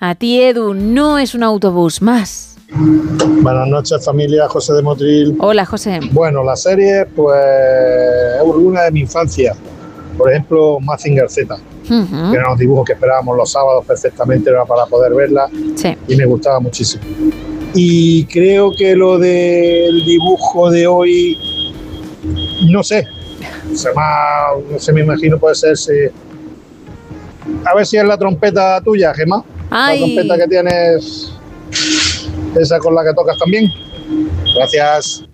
A ti, Edu, no es un autobús más. Buenas noches, familia. José de Motril. Hola, José. Bueno, la serie, pues, es una de mi infancia. Por ejemplo, Mazinger Z, que eran los dibujos que esperábamos los sábados perfectamente, era para poder verla. Sí. Y me gustaba muchísimo. Y creo que lo del dibujo de hoy, no sé, no sé, me imagino puede ser... A ver si es la trompeta tuya, Gemma. Ay. La trompeta que tienes, esa con la que tocas también. Gracias.